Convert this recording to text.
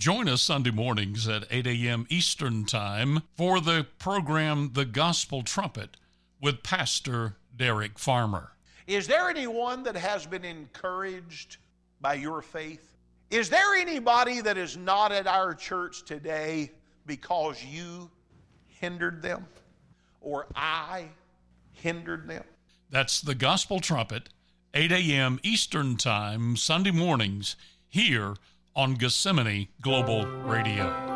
Join us Sunday mornings at 8 a.m. Eastern Time for the program The Gospel Trumpet with Pastor Derek Farmer. Is there anyone that has been encouraged by your faith? Is there anybody that is not at our church today because you hindered them or I hindered them? That's The Gospel Trumpet, 8 a.m. Eastern Time, Sunday mornings, here on Gethsemane Global Radio.